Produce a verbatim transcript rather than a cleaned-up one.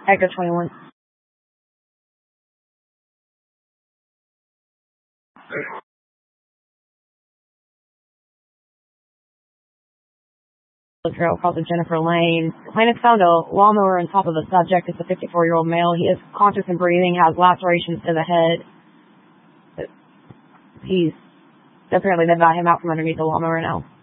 Hector twenty-one. Trail across the Jennifer Lane. Plaintiff found a lawnmower on top of the subject. It's a fifty-four-year-old male. He is conscious and breathing, has lacerations to the head. He's apparently, they've got him out from underneath the lawnmower now.